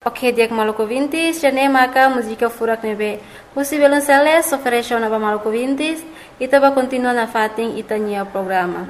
Ok, diak Maluku Vintis, jane maka música furak nebe. Husi belum seles, ofereció na Maluku Vintis, ita ba continua na fating ita nia programa.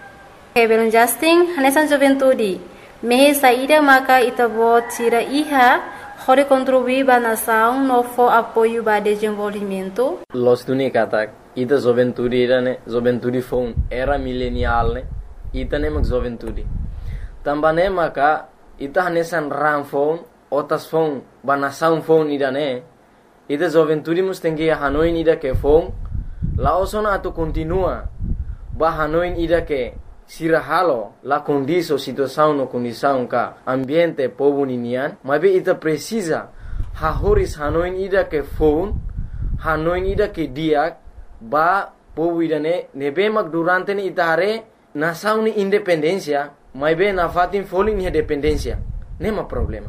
Ok, belum Justin, hanesan juventudi. Mehe saída maka ita bot tira iha, hore contribuir ba nação no for apoio ba desenvolvimento. Los tuni katak, ita juventudi ne, juventudi phone era milenial ne, ita ne mak juventudi. Tambane maka ita hanesan ram phone, otas phone ba nação phone ida ne, ita juventudi mustengi Hanoi ida ke phone, la osona atu continua ba Hanoi ida ke sirahalo la condição situação no condição ka ambiente povo ninian, mas ita precisa hahoris Hanoi ida ke phone, Hanoi ida ke diak ba povo ida ne nebe mak durante ne ita hare nação ni independência, mas na fatin foling ni dependência, nema problema.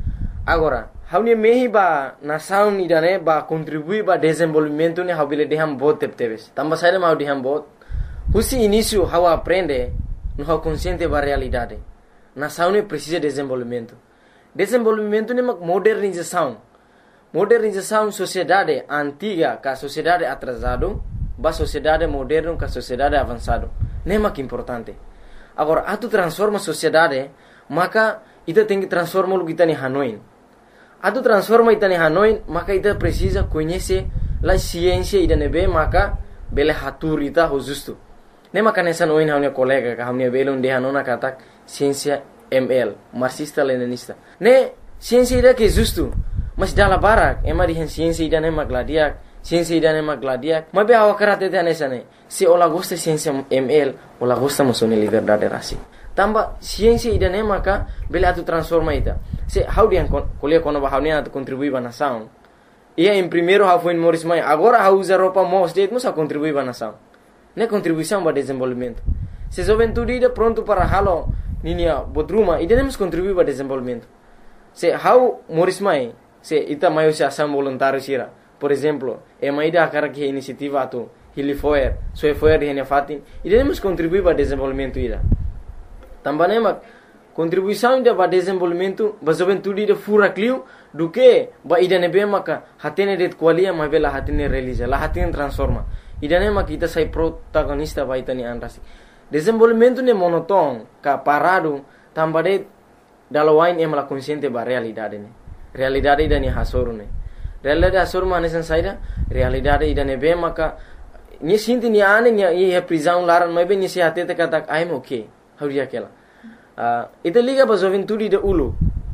Agora, haune mehi ba nação ida ne ba contribuir ba desenvolvimento ne habile deham bot tepteves. Tamba saída mau deham bot. Husi início how aprende no how consciente ba realidade. Nação ne precisa de desenvolvimento. Desenvolvimento ne mak modernização. Modernização sociedade antiga ka sociedade atrasado, ba sociedade moderno ka sociedade avançado. Ne mak importante. Agora, atu transforma sociedade, maka ita tem que transformar o que está em Hanoi. Atu transforma ita em Hanoi, maka ita precisa conhecer a ciência ida nebe, maka bele hatur ita ho justo. Ne maka nessa noin hamnia colega, ka hamnia belon de Hanona katak ciência ML, marxista leninista. Ne ciência ida que justo, mas dala barak, ema di ciência ida ne magladiak, ciência ida ne magladiak. Mas be awakarate te nessa ne. Se ola gosta ciência ML, ola gosta musone liberdade rasi. Tamba ciência ida ne maka bele atu transforma ita. Se how dia kuliah kono ba haunia atu contribui ba nação. Ia em primeiro how foi Morris Mai, agora how usa roupa mos det musa contribui ba nação. Ne contribuição ba desenvolvimento. Se juventude ida pronto para halo ninia bodruma, ida nemos contribui ba desenvolvimento. Se how Morris Mai, se ita maio se ação voluntário sira. Por exemplo, emaida akara que iniciativa atu Hilifoer, Soefoer di Henefatin, ida nemos contribuir ba desenvolvimento ida. Também mak contribuição ida ba desenvolvimento ba juventude ida fura clio do que ba ida nebe maka hatene det qualia ma bela hatene realiza, la hatene transforma. Ida ne mak ita sai protagonista ba itani anrasi. Desenvolvimento ne monoton ka parado tambade dalawain emala consciente ba realidade ne. Realidade ida ni hasoru ne. Realidade hasoru manesan saida, realidade ida nebe maka ni sinti ni ane ni ia prisão laran ma be ni se hatete katak I'm okay. How dia kela. Ita liga ba juventude de ulu.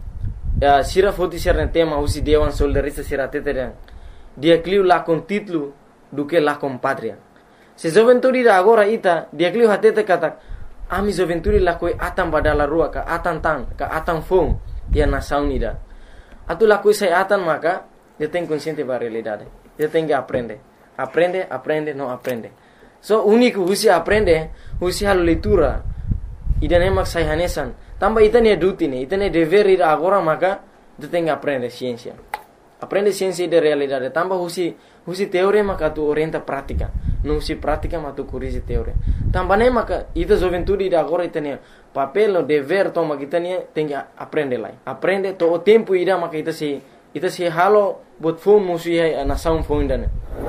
Sira foti sira tema usi dewan soldarista sira tete dia clio la con título do que la com pátria. Se juventude da agora ita dia clio hatete katak ami juventude la koi atam badala rua ka atam fom dia nação ida. Atu la koi sai atan maka dia tem consciente ba realidade. Dia tem que aprender. Aprende, não aprende. So único usi aprende, usi hal leitura. Ida nemak sai hanesan. Tamba ita ne duty ne, ita ne dever ida agora maka tu tem que aprender ciência. Aprende ciência de realidade. Tamba usi teoria maka tu orienta prática. Não usi prática mas tu corrige teoria. Tamba ne maka ita juventude ida agora ita ne papel no dever toma kita ne tem que aprender lá. Aprende todo o tempo ida maka ita se halo bot phone musi na sound phone dane.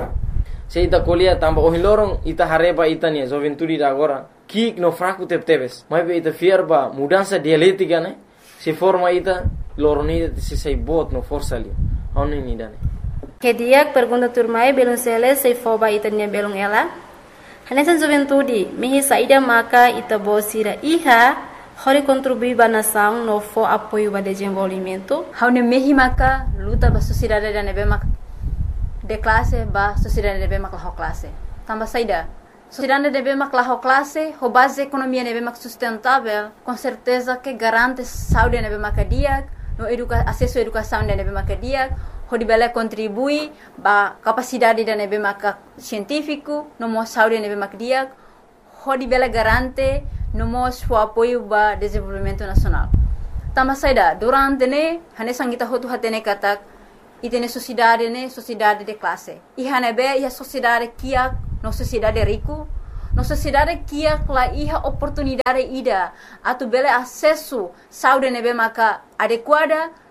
Se ita colia tamba o hilorong ita hareba ita ne juventude ida agora kik no fraco tepteves. Mas ita fierba mudança dialética ne. Se forma ita loroni se sai bot no força ali. Onu ni dane. Que dia pergunta turmai belum seles se foba ita nia belum ela. Hanesan juventude mehi saída maka ita bosira iha hori contribuir ba nação no for apoio ba desenvolvimento. Haune mehi maka luta ba sociedade da nebe maka de classe ba sociedade nebe maka ho classe. Tamba saída. Sociedade nebe maka ho classe, ho base economia nebe maka sustentável, com certeza que garante saúde nebe maka diak, no acesso à educação nebe maka diak. Ho dibela contribui ba capacidade da nebe maka científico, no mo saúde nebe maka diak, ho dibela garante no mo o apoio ba desenvolvimento nacional. Tama saida durante ne hanesang kita hotu hatene katak itene sociedade de classe. Iha nebe ia sociedade kia no sociedade rico, no sociedade kia la iha oportunidade ida atu bele acesso saúde nebe maka adequada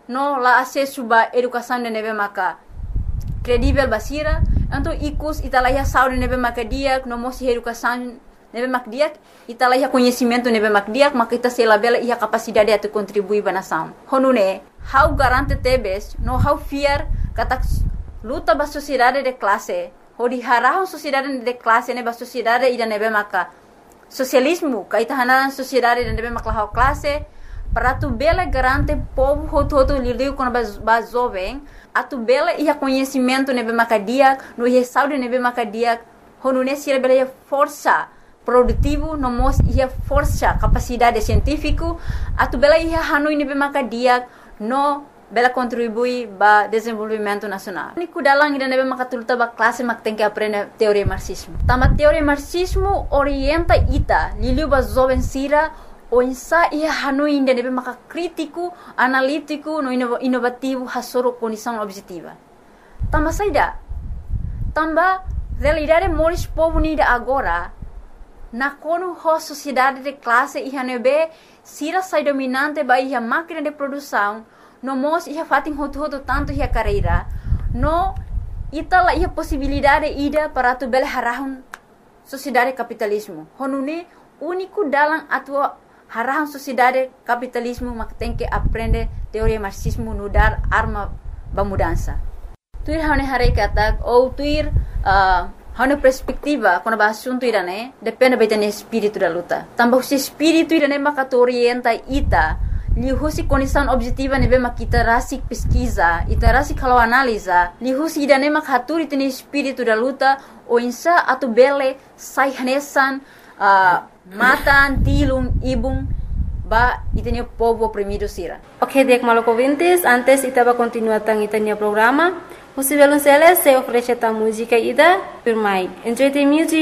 no la acesso ba educação de nebe maka credível basira, então icus italaya saúde nebe maka diak, no mosi educação nebe mak diak, italaya conhecimento nebe mak diak, maka ita sela bela ia capacidade atu contribuir ba nação. Honune, how garante tebes, no how fear kata luta ba sociedade de classe, hodi harahon sociedade de classe ne ba sociedade ida nebe maka socialismo, kaita hanaran sociedade de nebe mak la classe, para tu bela garante povo hoto lidiu com ba jovem, atu bela ia conhecimento nebe maka diak, no ia saúde nebe maka diak, honune sira bela ia força produtivo, no mos ia força capacidade científico, atu bela ia hanui nebe maka diak, no bela contribui ba desenvolvimento nacional. Niku dalang ida nebe maka tuluta ba classe mak tem que aprender teoria marxismo. Tama teoria marxismo orienta ita liliu ba jovem sira o insa ia hanui ida nebe maka crítico, analítico, no inovativo hasoro condição objetiva. Tama saida. Tamba realidade moris povo nida agora na kono ho sociedade de classe ia nebe sira sai dominante ba ia máquina de produção no mos ia fatin hoto tanto ia carreira no itala ia possibilidade ida para tu bela harahun sociedade capitalismo honune único dalam atua harahun sociedade capitalismo mak tem que aprender teoria marxismo no dar arma ba mudança tuir hane hare katak ou tuir hane perspectiva quando ba assunto irane depende betene espírito da luta tambah se espírito irane maka orienta ita lihusi condição objetiva nebe makita rasik pesquisa ita rasik kalau analisa lihusi idane mak haturi tene espírito da luta o insa atu bele sai hanesan matan tilum ibung ba itene povo oprimido sira. Ok, dek maloko vintes, antes ita va continuar tang itania programa. Musivelun Celes se ofrece ta música ida, firmai. Enjoy the music.